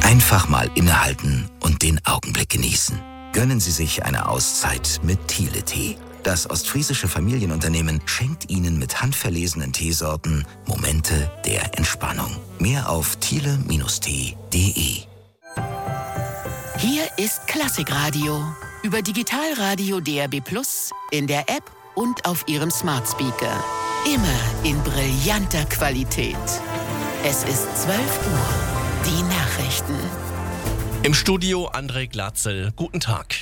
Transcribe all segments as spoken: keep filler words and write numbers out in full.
Einfach mal innehalten und den Augenblick genießen. Gönnen Sie sich eine Auszeit mit Thiele-Tee. Das ostfriesische Familienunternehmen schenkt Ihnen mit handverlesenen Teesorten Momente der Entspannung. Mehr auf thiele Bindestrich tee punkt de. Hier ist Klassikradio. Über Digitalradio D R B Plus, in der App und auf Ihrem Smart Speaker. Immer in brillanter Qualität. Es ist zwölf Uhr. Die Nachrichten. Im Studio André Glatzel. Guten Tag.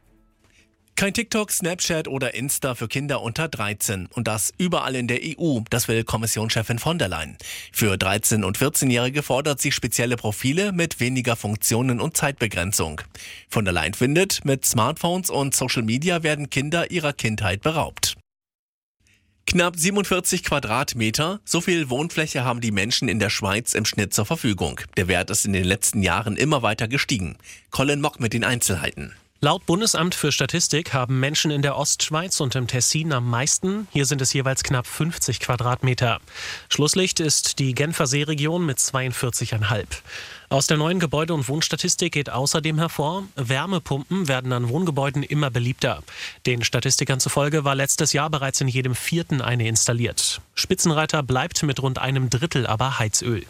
Kein TikTok, Snapchat oder Insta für Kinder unter dreizehn. Und das überall in der E U. Das will Kommissionschefin von der Leyen. Für dreizehn- und vierzehnjährige fordert sie spezielle Profile mit weniger Funktionen und Zeitbegrenzung. Von der Leyen findet, mit Smartphones und Social Media werden Kinder ihrer Kindheit beraubt. Knapp siebenundvierzig Quadratmeter, so viel Wohnfläche haben die Menschen in der Schweiz im Schnitt zur Verfügung. Der Wert ist in den letzten Jahren immer weiter gestiegen. Colin Mock mit den Einzelheiten. Laut Bundesamt für Statistik haben Menschen in der Ostschweiz und im Tessin am meisten. Hier sind es jeweils knapp fünfzig Quadratmeter. Schlusslicht ist die Genfer Seeregion mit zweiundvierzig Komma fünf. Aus der neuen Gebäude- und Wohnstatistik geht außerdem hervor, Wärmepumpen werden an Wohngebäuden immer beliebter. Den Statistikern zufolge war letztes Jahr bereits in jedem vierten eine installiert. Spitzenreiter bleibt mit rund einem Drittel aber Heizöl.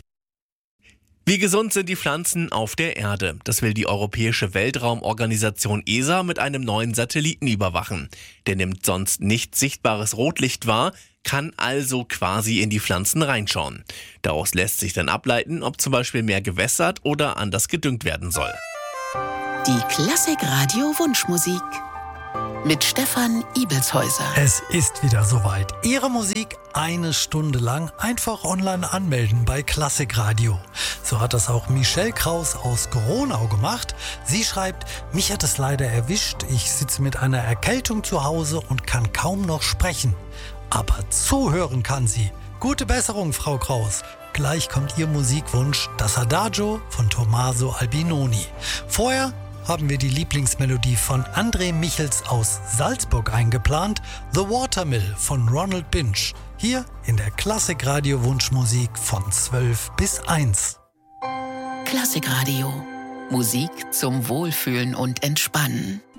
Wie gesund sind die Pflanzen auf der Erde? Das will die Europäische Weltraumorganisation E S A mit einem neuen Satelliten überwachen. Der nimmt sonst nicht sichtbares Rotlicht wahr, kann also quasi in die Pflanzen reinschauen. Daraus lässt sich dann ableiten, ob zum Beispiel mehr gewässert oder anders gedüngt werden soll. Die Klassikradio Wunschmusik mit Stefan Ibelshäuser. Es ist wieder soweit. Ihre Musik eine Stunde lang einfach online anmelden bei Klassikradio. So hat das auch Michelle Kraus aus Gronau gemacht. Sie schreibt, mich hat es leider erwischt. Ich sitze mit einer Erkältung zu Hause und kann kaum noch sprechen. Aber zuhören kann sie. Gute Besserung, Frau Kraus. Gleich kommt Ihr Musikwunsch, das Adagio von Tommaso Albinoni. Vorher haben wir die Lieblingsmelodie von André Michels aus Salzburg eingeplant, The Watermill von Ronald Binch, hier in der Klassikradio Wunschmusik von zwölf bis eins. Klassikradio. Musik zum Wohlfühlen und Entspannen.